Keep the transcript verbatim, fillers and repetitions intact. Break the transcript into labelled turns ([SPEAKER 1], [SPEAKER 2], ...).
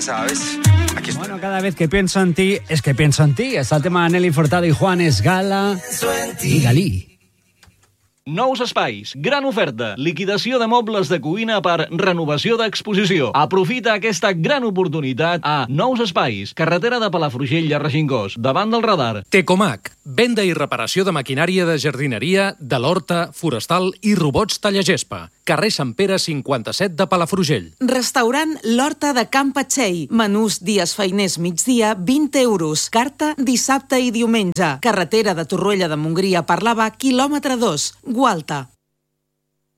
[SPEAKER 1] sabes. Aquí estoy.
[SPEAKER 2] Bueno, cada vez que pienso en ti, es que pienso en ti. Està el tema de Nelly Furtado i Juan Esgala i Dalí.
[SPEAKER 3] Nous espais, gran oferta, liquidació de mobles de cuina per renovació d'exposició. Aprofita aquesta gran oportunitat a Nous Espais, carretera de Palafrugell a Regingós, davant del radar.
[SPEAKER 4] Tecomac, venda i reparació de maquinària de jardineria, de l'horta, forestal i robots tallagespa. Carrer Sant Pere cinquanta-set de Palafrugell.
[SPEAKER 5] Restaurant L'Horta de Can Patxell. Menús dies feiners migdia, vint euros. Carta dissabte i diumenge. Carretera de Torroella de Montgrí a Parlavà, quilòmetre dos. Gualta.